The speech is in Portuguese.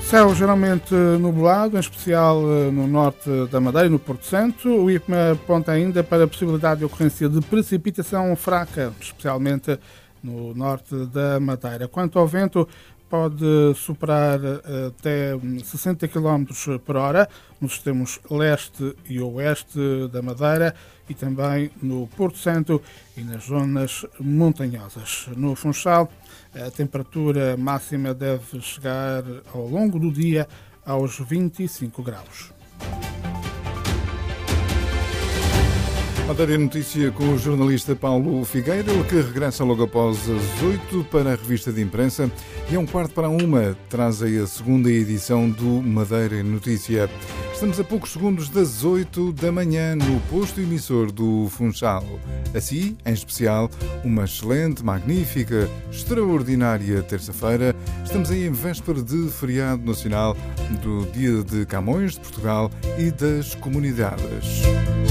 Céu geralmente nublado, em especial no norte da Madeira e no Porto Santo. O IPMA aponta ainda para a possibilidade de ocorrência de precipitação fraca, especialmente no norte da Madeira. Quanto ao vento, pode superar até 60 km por hora nos extremos leste e oeste da Madeira e também no Porto Santo e nas zonas montanhosas. No Funchal, a temperatura máxima deve chegar ao longo do dia aos 25 graus. Matéria Notícia com o jornalista Paulo Figueira, que regressa logo após as 8 para a revista de imprensa e a 1:15 traz aí a segunda edição do Madeira Notícia. Estamos a poucos segundos das 8 da manhã no posto emissor do Funchal. Assim, em especial, uma excelente, magnífica, extraordinária terça-feira. Estamos aí em véspera de feriado nacional do Dia de Camões de Portugal e das Comunidades.